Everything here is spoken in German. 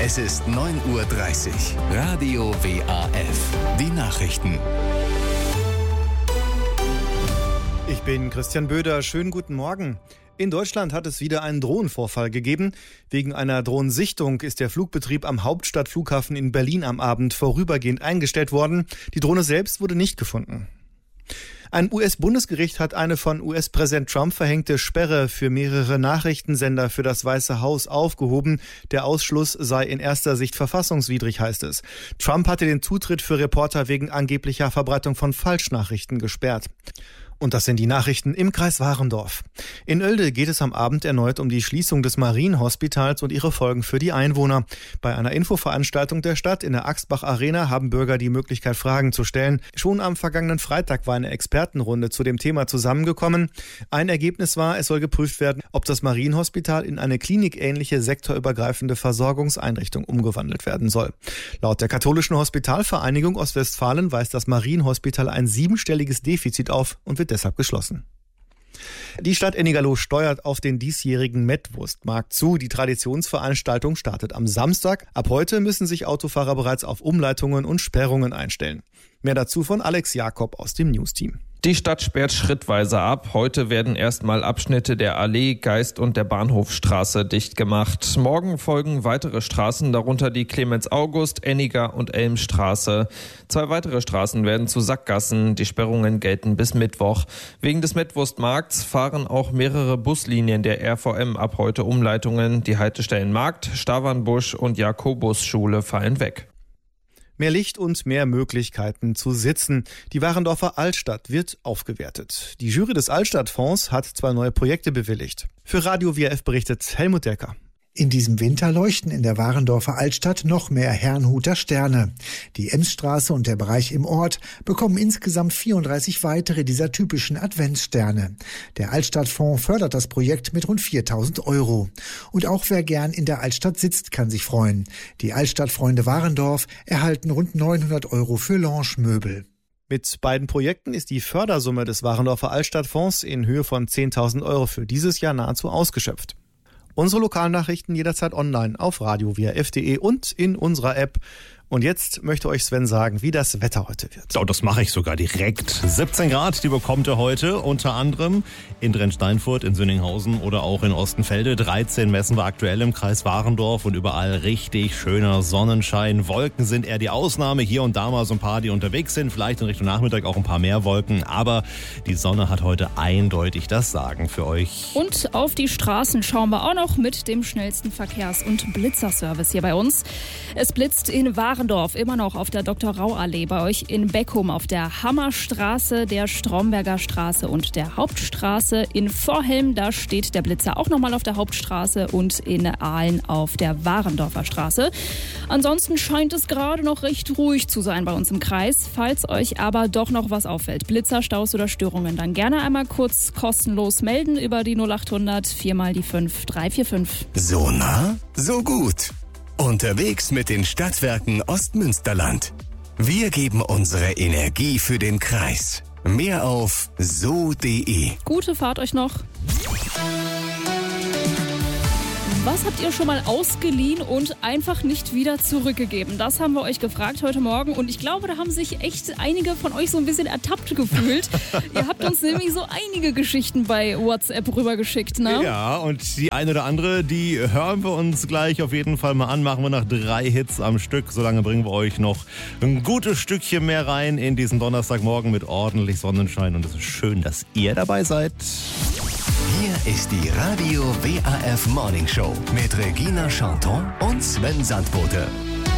Es ist 9:30 Uhr. Radio WAF. Die Nachrichten. Ich bin Christian Böder. Schönen guten Morgen. In Deutschland hat es wieder einen Drohnenvorfall gegeben. Wegen einer Drohnensichtung ist der Flugbetrieb am Hauptstadtflughafen in Berlin am Abend vorübergehend eingestellt worden. Die Drohne selbst wurde nicht gefunden. Ein US-Bundesgericht hat eine von US-Präsident Trump verhängte Sperre für mehrere Nachrichtensender für das Weiße Haus aufgehoben. Der Ausschluss sei in erster Sicht verfassungswidrig, heißt es. Trump hatte den Zutritt für Reporter wegen angeblicher Verbreitung von Falschnachrichten gesperrt. Und das sind die Nachrichten im Kreis Warendorf. In Oelde geht es am Abend erneut um die Schließung des Marienhospitals und ihre Folgen für die Einwohner. Bei einer Infoveranstaltung der Stadt in der Axbach Arena haben Bürger die Möglichkeit, Fragen zu stellen. Schon am vergangenen Freitag war eine Expertenrunde zu dem Thema zusammengekommen. Ein Ergebnis war, es soll geprüft werden, ob das Marienhospital in eine klinikähnliche sektorübergreifende Versorgungseinrichtung umgewandelt werden soll. Laut der katholischen Hospitalvereinigung Ostwestfalen weist das Marienhospital ein 7-stelliges Defizit auf und wird deshalb geschlossen. Die Stadt Ennigerloh steuert auf den diesjährigen Mettwurstmarkt zu. Die Traditionsveranstaltung startet am Samstag. Ab heute müssen sich Autofahrer bereits auf Umleitungen und Sperrungen einstellen. Mehr dazu von Alex Jakob aus dem News-Team. Die Stadt sperrt schrittweise ab. Heute werden erstmal Abschnitte der Allee, Geist und der Bahnhofstraße dicht gemacht. Morgen folgen weitere Straßen, darunter die Clemens-August-, Enniger- und Elmstraße. 2 weitere Straßen werden zu Sackgassen. Die Sperrungen gelten bis Mittwoch. Wegen des Mettwurstmarkts fahren auch mehrere Buslinien der RVM ab heute Umleitungen. Die Haltestellen Markt, Stavernbusch und Jakobusschule fallen weg. Mehr Licht und mehr Möglichkeiten zu sitzen. Die Warendorfer Altstadt wird aufgewertet. Die Jury des Altstadtfonds hat 2 neue Projekte bewilligt. Für Radio WAF berichtet Helmut Decker. In diesem Winter leuchten in der Warendorfer Altstadt noch mehr Herrnhuter Sterne. Die Emsstraße und der Bereich im Ort bekommen insgesamt 34 weitere dieser typischen Adventssterne. Der Altstadtfonds fördert das Projekt mit rund 4.000 €. Und auch wer gern in der Altstadt sitzt, kann sich freuen. Die Altstadtfreunde Warendorf erhalten rund 900 € für Lounge-Möbel. Mit beiden Projekten ist die Fördersumme des Warendorfer Altstadtfonds in Höhe von 10.000 € für dieses Jahr nahezu ausgeschöpft. Unsere Lokalnachrichten jederzeit online auf radio-waf.de und in unserer App. Und jetzt möchte euch Sven sagen, wie das Wetter heute wird. Oh, das mache ich sogar direkt. 17 Grad, die bekommt ihr heute unter anderem in Drensteinfurt, in Sünninghausen oder auch in Ostenfelde. 13 messen wir aktuell im Kreis Warendorf und überall richtig schöner Sonnenschein. Wolken sind eher die Ausnahme. Hier und da mal so ein paar, die unterwegs sind. Vielleicht in Richtung Nachmittag auch ein paar mehr Wolken. Aber die Sonne hat heute eindeutig das Sagen für euch. Und auf die Straßen schauen wir auch noch mit dem schnellsten Verkehrs- und Blitzerservice hier bei uns. Es blitzt in Warendorf immer noch auf der Dr.-Rau-Allee, bei euch in Beckum auf der Hammerstraße, der Stromberger Straße und der Hauptstraße. In Vorhelm, da steht der Blitzer auch nochmal auf der Hauptstraße und in Aalen auf der Warendorfer Straße. Ansonsten scheint es gerade noch recht ruhig zu sein bei uns im Kreis. Falls euch aber doch noch was auffällt, Blitzer, Staus oder Störungen, dann gerne einmal kurz kostenlos melden über die 0800 4x5 345. So nah, so gut. Unterwegs mit den Stadtwerken Ostmünsterland. Wir geben unsere Energie für den Kreis. Mehr auf so.de. Gute Fahrt euch noch. Was habt ihr schon mal ausgeliehen und einfach nicht wieder zurückgegeben? Das haben wir euch gefragt heute Morgen und ich glaube, da haben sich echt einige von euch so ein bisschen ertappt gefühlt. Ihr habt uns nämlich so einige Geschichten bei WhatsApp rübergeschickt, ne? Ja, und die eine oder andere, die hören wir uns gleich auf jeden Fall mal an. Machen wir nach 3 Hits am Stück. Solange bringen wir euch noch ein gutes Stückchen mehr rein in diesen Donnerstagmorgen mit ordentlich Sonnenschein. Und es ist schön, dass ihr dabei seid. Hier ist die Radio WAF Morning Show mit Regina Chanton und Sven Sandbote.